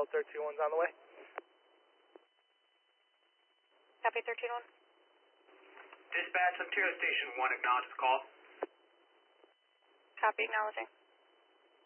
Hotel 13-1's on the way. Copy 13-1. Dispatch, Ontario Station 1, acknowledge the call. Copy, acknowledging.